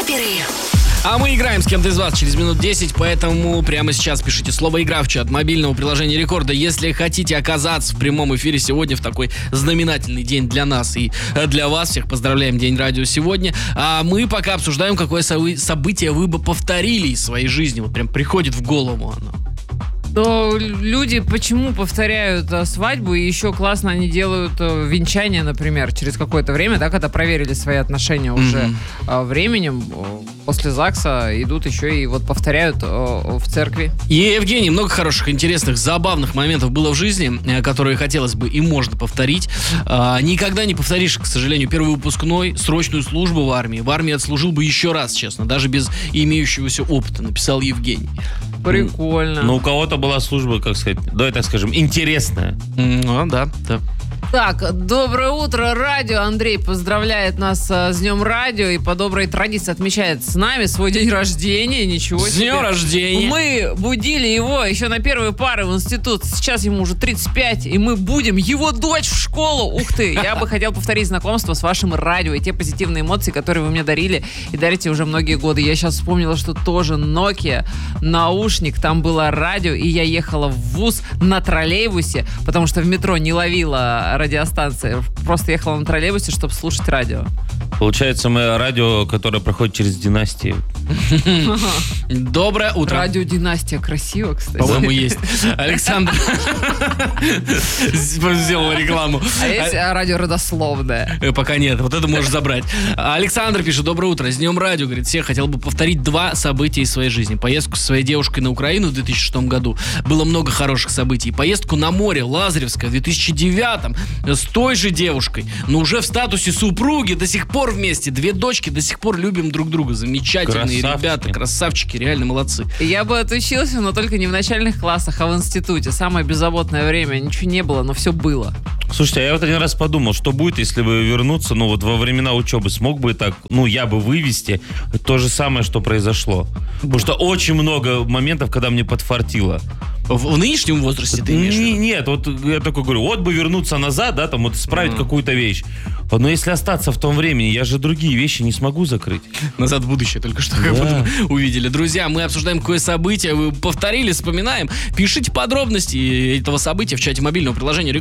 Топ-перерыв. А мы играем с кем-то из вас через минут 10, поэтому прямо сейчас пишите слово «Игра» в чат мобильного приложения Рекорда. Если хотите оказаться в прямом эфире сегодня в такой знаменательный день для нас и для вас, всех поздравляем, День радио сегодня. А мы пока обсуждаем, какое событие вы бы повторили из своей жизни. Вот прям приходит в голову оно. То люди почему повторяют свадьбу, и еще классно они делают венчание, например, через какое-то время, да, когда проверили свои отношения уже временем, после ЗАГСа идут еще и вот повторяют в церкви. И, Евгений, много хороших, интересных, забавных моментов было в жизни, которые хотелось бы и можно повторить. Никогда не повторишь, к сожалению, первый выпускной, срочную службу в армии. В армии отслужил бы еще раз, честно, даже без имеющегося опыта, написал Евгений. Прикольно. Но у кого-то была служба, как сказать, давай так скажем, интересная. Да. Так, доброе утро, радио. Андрей поздравляет нас с Днем радио и по доброй традиции отмечает с нами свой день рождения. Ничего себе. С днем рождения. Мы будили его еще на первые пары в институт. Сейчас ему уже 35, и мы будем его дочь в школу. Ух ты, я бы хотел повторить знакомство с вашим радио и те позитивные эмоции, которые вы мне дарили и дарите уже многие годы. Я сейчас вспомнила, что тоже Nokia, наушник, там было радио, и я ехала в вуз на троллейбусе, потому что в метро не ловила радиостанции. Просто ехала на троллейбусе, чтобы слушать радио. Получается, мы радио, которое проходит через династии. Доброе утро. Радиодинастия красиво, кстати. По-моему, есть. Александр сделал рекламу. А есть радио родословное? Пока нет, вот это можешь забрать. Александр пишет: доброе утро, с Днем радио. Говорит, всех хотел бы повторить 2 события из своей жизни. Поездку со своей девушкой на Украину в 2006 году. Было много хороших событий. Поездку на море Лазаревское в 2009 с той же девушкой, но уже в статусе супруги, до сих пор вместе. 2 дочки, до сих пор любим друг друга. Замечательные ребята, красавчики, реально молодцы. Я бы отучился, но только не в начальных классах, а в институте. Самое беззаботное время. Ничего не было, но все было. Слушайте, а я вот один раз подумал, что будет, если бы вернуться, вот во времена учебы, смог бы так, я бы вывести то же самое, что произошло. Потому что очень много моментов, когда мне подфартило. В нынешнем возрасте ты имеешь в виду? Нет, вот я такой говорю, вот бы вернуться назад, да, там вот исправить какую-то вещь. Но если остаться в том времени, я же другие вещи не смогу закрыть. Назад в будущее только что как будто увидели. Друзья, мы обсуждаем какое событие, вы повторили, вспоминаем. Пишите подробности этого события в чате мобильного приложения